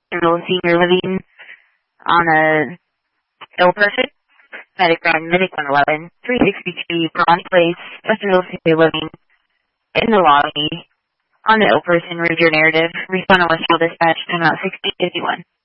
Westerville Senior Living on a ill person. Medic 111, 363 Bronze Place, Westerville Senior Living, in the lobby, on the ill person. Read your narrative. Respond to Westerville Dispatch, time out 6051.